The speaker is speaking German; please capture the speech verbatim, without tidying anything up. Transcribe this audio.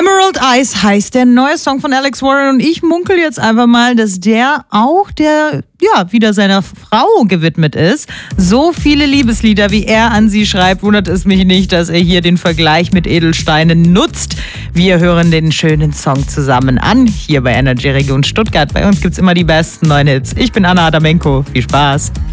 Emerald Eyes heißt der neue Song von Alex Warren und ich munkel jetzt einfach mal, dass der auch der, ja, wieder seiner Frau gewidmet ist. So viele Liebeslieder, wie er an sie schreibt, wundert es mich nicht, dass er hier den Vergleich mit Edelsteinen nutzt. Wir hören den schönen Song zusammen an, hier bei Energy Region Stuttgart. Bei uns gibt's immer die besten neuen Hits. Ich bin Anna Adamenko. Viel Spaß.